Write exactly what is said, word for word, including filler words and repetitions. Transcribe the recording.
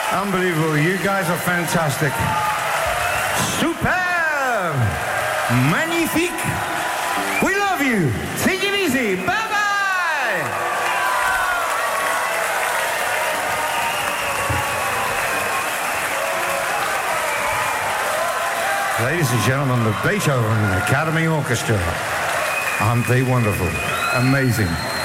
Unbelievable. You guys are fantastic. Superb. Magnifique. We love you. Take it easy. Bye-bye. Ladies and gentlemen, the Beethoven Academy Orchestra. Aren't they wonderful? Amazing.